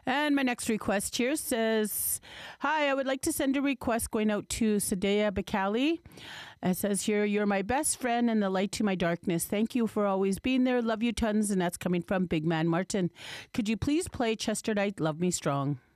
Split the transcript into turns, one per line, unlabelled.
And my next request here says, hi, I would like to send a request going out to Sadea Bakali. It says here, you're my best friend and the light to my darkness. Thank you for always being there. Love you tons. And that's coming from Big Man Martin. Could you please play Chester Knight, Love Me Strong?